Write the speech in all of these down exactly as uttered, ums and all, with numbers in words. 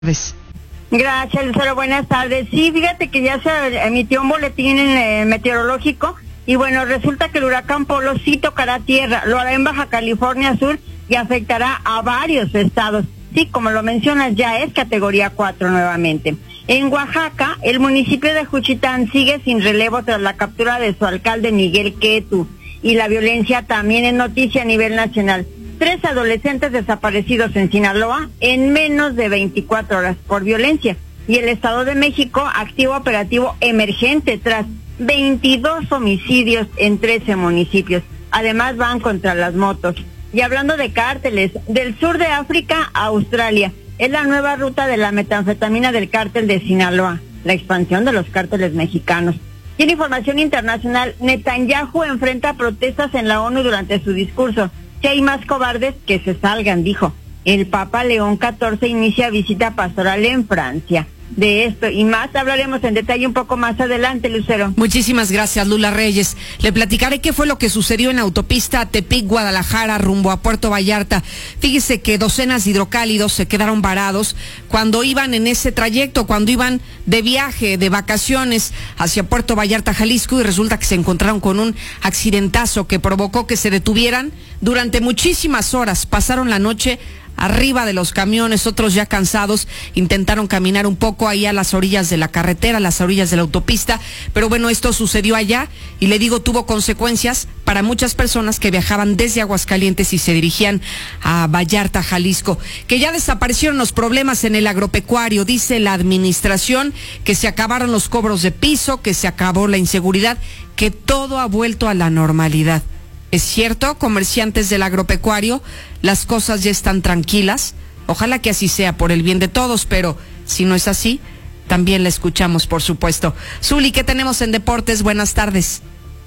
Pues. Gracias, Lucero. Buenas tardes. Sí, fíjate que ya se emitió un boletín eh, meteorológico y bueno, resulta que el huracán Polo sí tocará tierra, lo hará en Baja California Sur y afectará a varios estados. Sí, como lo mencionas, ya es categoría cuatro nuevamente. En Oaxaca, el municipio de Juchitán sigue sin relevo tras la captura de su alcalde Miguel Quetu, y la violencia también es noticia a nivel nacional. Tres adolescentes desaparecidos en Sinaloa en menos de veinticuatro horas por violencia. Y el Estado de México activa operativo emergente tras veintidós homicidios en trece municipios. Además van contra las motos. Y hablando de cárteles, del sur de África a Australia, es la nueva ruta de la metanfetamina del cártel de Sinaloa, la expansión de los cárteles mexicanos. Y en información internacional, Netanyahu enfrenta protestas en la ONU durante su discurso. Si hay más cobardes, que se salgan, dijo. El Papa León catorce inicia visita pastoral en Francia. De esto y más hablaremos en detalle un poco más adelante, Lucero. Muchísimas gracias, Lula Reyes. Le platicaré qué fue lo que sucedió en la autopista Tepic-Guadalajara rumbo a Puerto Vallarta. Fíjese que docenas de hidrocálidos se quedaron varados cuando iban en ese trayecto, cuando iban de viaje, de vacaciones hacia Puerto Vallarta, Jalisco, y resulta que se encontraron con un accidentazo que provocó que se detuvieran durante muchísimas horas. Pasaron la noche arriba de los camiones, otros ya cansados, intentaron caminar un poco ahí a las orillas de la carretera, a las orillas de la autopista, pero bueno, esto sucedió allá y le digo, tuvo consecuencias para muchas personas que viajaban desde Aguascalientes y se dirigían a Vallarta, Jalisco. Que ya desaparecieron los problemas en el agropecuario, dice la administración, que se acabaron los cobros de piso, que se acabó la inseguridad, que todo ha vuelto a la normalidad. ¿Es cierto, comerciantes del agropecuario? Las cosas ya están tranquilas. Ojalá que así sea por el bien de todos, pero si no es así, también la escuchamos, por supuesto. Zuli, ¿qué tenemos en deportes? Buenas tardes.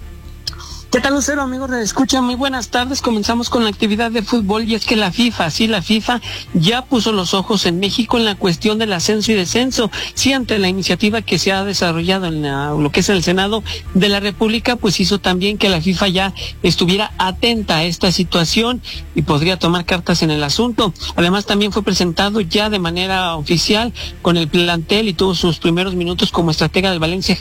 ¿Qué tal, Lucero, amigos de Escucha? Muy buenas tardes. Comenzamos con la actividad de fútbol y es que la FIFA, sí, la FIFA ya puso los ojos en México en la cuestión del ascenso y descenso. Sí, ante la iniciativa que se ha desarrollado en la, lo que es el Senado de la República, pues hizo también que la FIFA ya estuviera atenta a esta situación y podría tomar cartas en el asunto. Además, también fue presentado ya de manera oficial con el plantel y tuvo sus primeros minutos como estratega del Valencia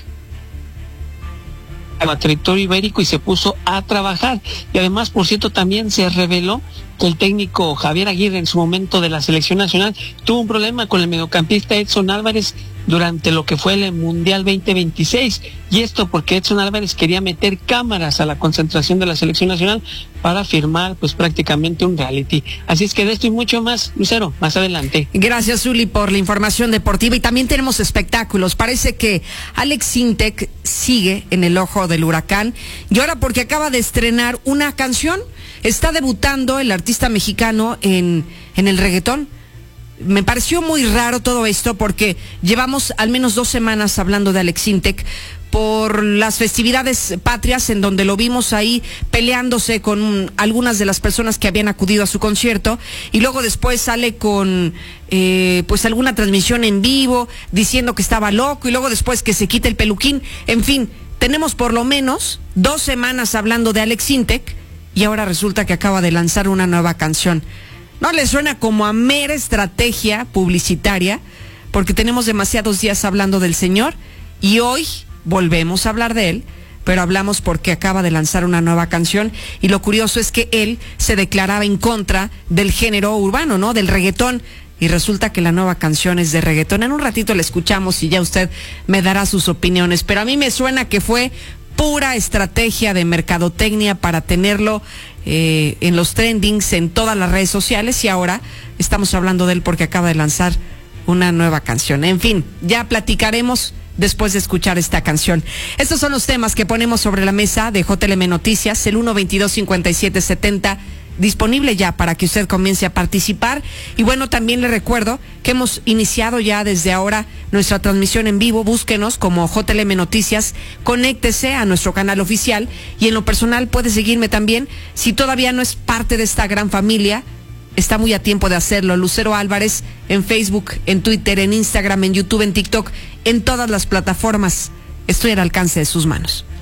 a territorio ibérico y se puso a trabajar. Y además, por cierto, también se reveló que el técnico Javier Aguirre en su momento de la selección nacional tuvo un problema con el mediocampista Edson Álvarez durante lo que fue el Mundial veinte veintiséis, y esto porque Edson Álvarez quería meter cámaras a la concentración de la selección nacional para firmar pues prácticamente un reality. Así es que de esto y mucho más, Lucero, más adelante. Gracias, Zuli, por la información deportiva. Y también tenemos espectáculos. Parece que Alex Sintek sigue en el ojo del huracán, y ahora porque acaba de estrenar una canción. Está debutando el artista mexicano en, en el reggaetón. Me pareció muy raro todo esto porque llevamos al menos dos semanas hablando de Alex Sintek por las festividades patrias en donde lo vimos ahí peleándose con algunas de las personas que habían acudido a su concierto, y luego después sale con eh, pues alguna transmisión en vivo diciendo que estaba loco, y luego después que se quita el peluquín. En fin, tenemos por lo menos dos semanas hablando de Alex Sintek y ahora resulta que acaba de lanzar una nueva canción. ¿No le suena como a mera estrategia publicitaria? Porque tenemos demasiados días hablando del señor y hoy volvemos a hablar de él, pero hablamos porque acaba de lanzar una nueva canción, y lo curioso es que él se declaraba en contra del género urbano, ¿no? Del reggaetón, y resulta que la nueva canción es de reggaetón. En un ratito la escuchamos y ya usted me dará sus opiniones, pero a mí me suena que fue pura estrategia de mercadotecnia para tenerlo eh, en los trendings en todas las redes sociales, y ahora estamos hablando de él porque acaba de lanzar una nueva canción. En fin, ya platicaremos después de escuchar esta canción. Estos son los temas que ponemos sobre la mesa de J L M Noticias, el uno veintidós cincuenta y siete setenta, disponible ya para que usted comience a participar. Y bueno, también le recuerdo que hemos iniciado ya desde ahora nuestra transmisión en vivo. Búsquenos como J L M Noticias, conéctese a nuestro canal oficial, y en lo personal puede seguirme también. Si todavía no es parte de esta gran familia, está muy a tiempo de hacerlo. Lucero Álvarez en Facebook, en Twitter, en Instagram, en YouTube, en TikTok, en todas las plataformas. Estoy al alcance de sus manos.